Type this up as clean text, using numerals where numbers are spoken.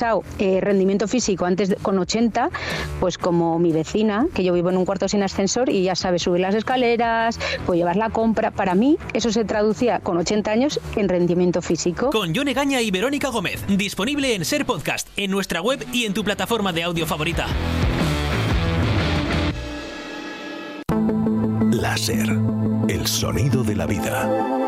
rendimiento físico antes con 80, pues como mi vecina, que yo vivo en un cuarto sin ascensor y ya sabe subir las escaleras, pues llevar la compra. Para mí eso se traducía con 80 años en rendimiento físico. Con Jon Egaña y Verónica Gómez, disponible en Ser Podcast, en nuestra web y en tu plataforma de audio favorita. Láser, el sonido de la vida.